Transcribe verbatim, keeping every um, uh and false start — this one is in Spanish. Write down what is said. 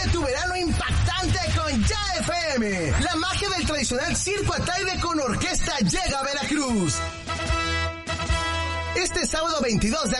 Vive tu verano impactante con Ya F M. La magia del tradicional Circo Ataide con orquesta llega a Veracruz. Este sábado veintidós de